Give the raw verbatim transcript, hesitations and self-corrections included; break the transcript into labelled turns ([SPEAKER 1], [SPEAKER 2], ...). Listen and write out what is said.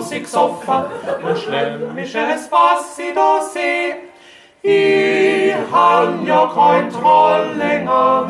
[SPEAKER 1] sich soffa und schlemmisches was ich da seh. Ich han ja kein Troll länger